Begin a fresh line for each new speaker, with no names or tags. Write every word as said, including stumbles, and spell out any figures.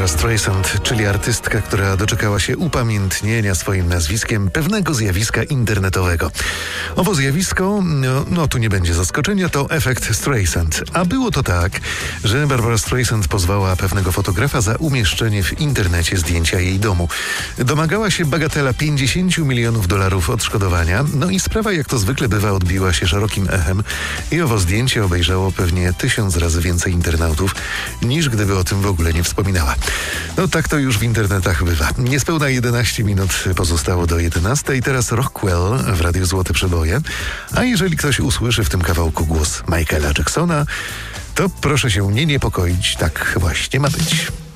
Streisand, czyli artystka, która doczekała się upamiętnienia swoim nazwiskiem pewnego zjawiska internetowego. Owo zjawisko, no, no tu nie będzie zaskoczenia, to efekt Streisand. A było to tak, że Barbara Streisand pozwała pewnego fotografa za umieszczenie w internecie zdjęcia jej domu. Domagała się bagatela pięćdziesiąt milionów dolarów odszkodowania, no i sprawa, jak to zwykle bywa, odbiła się szerokim echem i owo zdjęcie obejrzało pewnie tysiąc razy więcej internautów, niż gdyby o tym w ogóle nie wspominała. No tak to już w internetach bywa. Niespełna jedenaście minut pozostało do jedenastej. Teraz Rockwell w Radiu Złote Przeboje. A jeżeli ktoś usłyszy w tym kawałku głos Michaela Jacksona, to proszę się nie niepokoić. Tak właśnie ma być.